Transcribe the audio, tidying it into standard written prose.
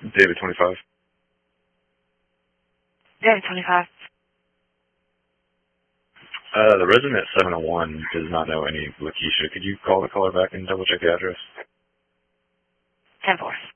David 25. David 25. The resident at 701 does not know any Lakeisha. Could you call the caller back and double check the address? 10-4.